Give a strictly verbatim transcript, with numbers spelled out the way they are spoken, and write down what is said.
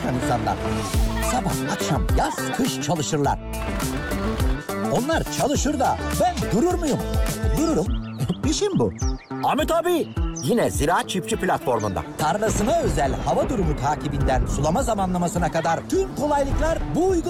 insanlar. Sabah, akşam, yaz, kış çalışırlar. Onlar çalışır da ben durur muyum? Dururum. İşim bu. Ahmet abi yine Ziraat Çiftçi platformunda. Tarlasına özel hava durumu takibinden sulama zamanlamasına kadar tüm kolaylıklar bu uygulamayla.